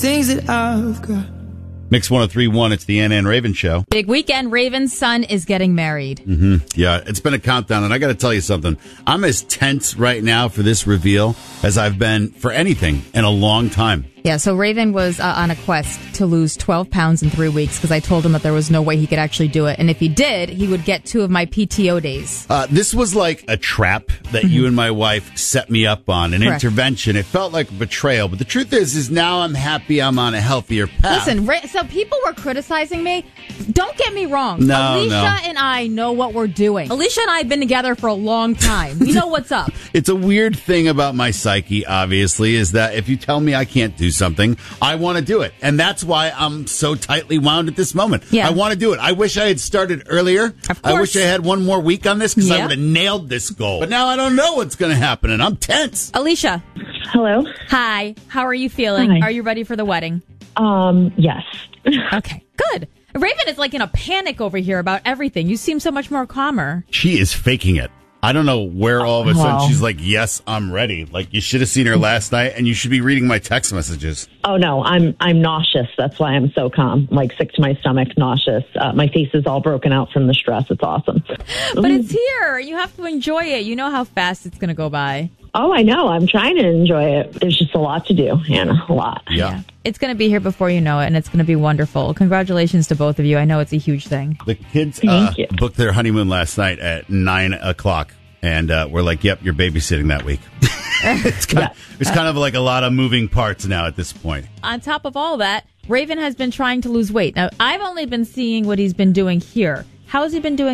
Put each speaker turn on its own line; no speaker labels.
Things that I've got.
Mix 103.1, it's the Ann and Raven Show.
Big weekend, Raven's son is getting married.
Yeah, it's been a countdown, and I got to tell you something. I'm as tense right now for this reveal as I've been for anything in a long time.
Yeah, so Raven was on a quest to lose 12 pounds in 3 weeks because I told him that there was no way he could actually do it. And if he did, he would get 2 of my PTO days.
This was like a trap that you and my wife set me up on, an intervention. It felt like a betrayal. But the truth is now I'm happy I'm on a healthier path.
Listen, so people were criticizing me. Don't get me wrong.
No,
Alicia and I know what we're doing. Alicia and I have been together for a long time. We know what's up.
It's a weird thing about my psyche, obviously, is that if you tell me I can't do something, I want to do it. And that's why I'm so tightly wound at this moment.
Yeah.
I want to do it. I wish I had started earlier.
Of course.
I wish I had one more week on this because I would have nailed this goal. But now I don't know what's going to happen, and I'm tense.
Alicia.
Hello.
Hi. How are you feeling?
Hi.
Are you ready for the wedding?
Yes.
Okay, good. Raven is like in a panic over here about everything. You seem so much more calmer.
She is faking it. I don't know where all of a sudden
Wow.
she's like, yes, I'm ready. Like, you should have seen her last night, and you should be reading my text messages.
Oh no, I'm nauseous. That's why I'm so calm. Like sick to my stomach, nauseous. My face is all broken out from the stress. It's awesome.
But it's here. You have to enjoy it. You know how fast it's going to go by.
Oh, I know. I'm trying to enjoy it. There's just a lot to do, Hannah. A lot.
Yeah.
It's going to be here before you know it, and it's going to be wonderful. Congratulations to both of you. I know it's a huge thing.
The kids
Thank you.
booked their honeymoon last night at 9 o'clock. And we're like, yep, you're babysitting that week. It's kind of like a lot of moving parts now at this point.
On top of all that, Raven has been trying to lose weight. Now, I've only been seeing what he's been doing here. How has he been doing